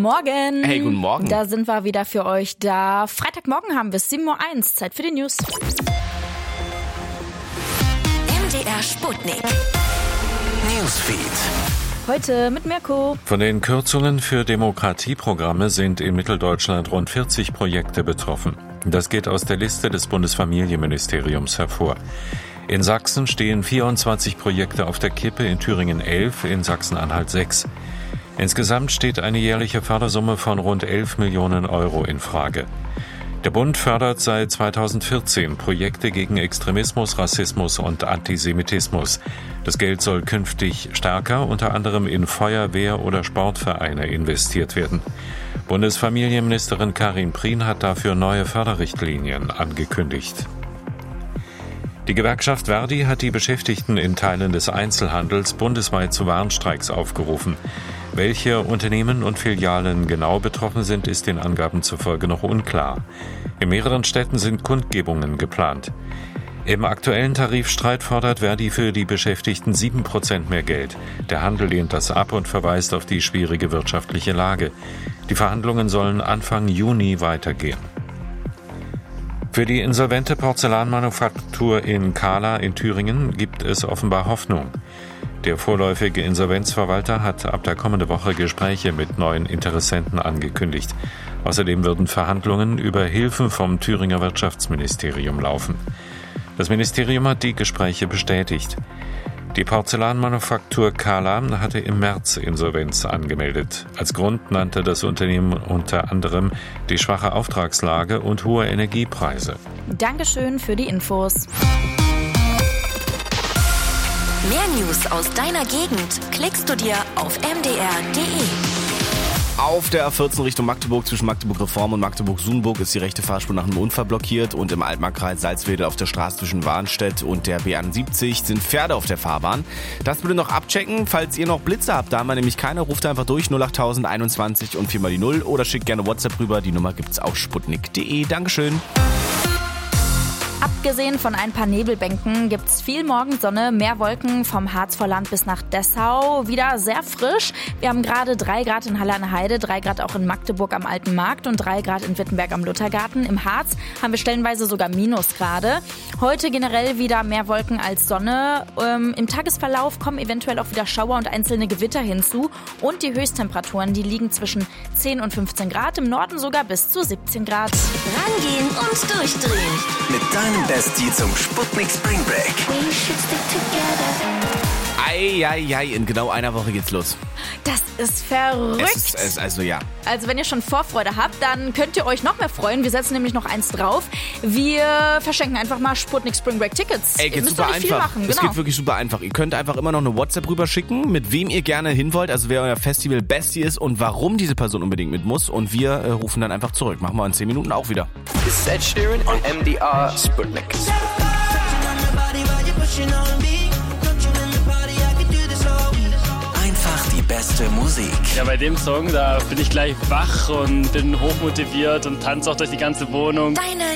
Morgen. Hey, guten Morgen. Da sind wir wieder für euch da. Freitagmorgen haben wir es, 7:01 Uhr. Zeit für die News. MDR Sputnik. Newsfeed. Heute mit Mirko. Von den Kürzungen für Demokratieprogramme sind in Mitteldeutschland rund 40 Projekte betroffen. Das geht aus der Liste des Bundesfamilienministeriums hervor. In Sachsen stehen 24 Projekte auf der Kippe, in Thüringen 11, in Sachsen-Anhalt 6. Insgesamt steht eine jährliche Fördersumme von rund 11 Millionen Euro in Frage. Der Bund fördert seit 2014 Projekte gegen Extremismus, Rassismus und Antisemitismus. Das Geld soll künftig stärker unter anderem in Feuerwehr- oder Sportvereine investiert werden. Bundesfamilienministerin Karin Prien hat dafür neue Förderrichtlinien angekündigt. Die Gewerkschaft Verdi hat die Beschäftigten in Teilen des Einzelhandels bundesweit zu Warnstreiks aufgerufen. Welche Unternehmen und Filialen genau betroffen sind, ist den Angaben zufolge noch unklar. In mehreren Städten sind Kundgebungen geplant. Im aktuellen Tarifstreit fordert Verdi für die Beschäftigten 7% mehr Geld. Der Handel lehnt das ab und verweist auf die schwierige wirtschaftliche Lage. Die Verhandlungen sollen Anfang Juni weitergehen. Für die insolvente Porzellanmanufaktur in Kahla in Thüringen gibt es offenbar Hoffnung. Der vorläufige Insolvenzverwalter hat ab der kommenden Woche Gespräche mit neuen Interessenten angekündigt. Außerdem würden Verhandlungen über Hilfen vom Thüringer Wirtschaftsministerium laufen. Das Ministerium hat die Gespräche bestätigt. Die Porzellanmanufaktur Kahla hatte im März Insolvenz angemeldet. Als Grund nannte das Unternehmen unter anderem die schwache Auftragslage und hohe Energiepreise. Dankeschön für die Infos. Mehr News aus deiner Gegend klickst du dir auf mdr.de. Auf der A14 Richtung Magdeburg zwischen Magdeburg-Reform und Magdeburg-Sudenburg ist die rechte Fahrspur nach einem Unfall blockiert und im Altmarkkreis Salzwedel auf der Straße zwischen Warnstedt und der B71 sind Pferde auf der Fahrbahn. Das bitte noch abchecken, falls ihr noch Blitze habt, da haben wir nämlich keine, ruft einfach durch 08000 21 und 4 mal die 0 oder schickt gerne WhatsApp rüber, die Nummer gibt's auf sputnik.de. Dankeschön. Abgesehen von ein paar Nebelbänken gibt's viel Morgensonne, mehr Wolken vom Harz vor Land bis nach Dessau. Wieder sehr frisch. Wir haben gerade 3 Grad in Halle an der Heide, 3 Grad auch in Magdeburg am Alten Markt und 3 Grad in Wittenberg am Luthergarten. Im Harz haben wir stellenweise sogar Minusgrade. Heute generell wieder mehr Wolken als Sonne. Im Tagesverlauf kommen eventuell auch wieder Schauer und einzelne Gewitter hinzu. Und die Höchsttemperaturen, die liegen zwischen 10 und 15 Grad, im Norden sogar bis zu 17 Grad. Rangehen und durchdrehen. Mit deinem Bestie zum Sputnik Spring Break. Eieiei, in genau einer Woche geht's los. Das ist verrückt. Also ja. Also wenn ihr schon Vorfreude habt, dann könnt ihr euch noch mehr freuen. Wir setzen nämlich noch eins drauf. Wir verschenken einfach mal Sputnik Spring Break Tickets. Ey, geht super einfach. Es geht wirklich super einfach. Ihr könnt einfach immer noch eine WhatsApp rüberschicken, mit wem ihr gerne hin wollt, also wer euer Festival Bestie ist und warum diese Person unbedingt mit muss. Und wir rufen dann einfach zurück. Machen wir in 10 Minuten auch wieder. This is Ed Sheeran on MDR Sputnik. Einfach die beste Musik. Ja, bei dem Song, da bin ich gleich wach und bin hochmotiviert und tanze auch durch die ganze Wohnung. Deine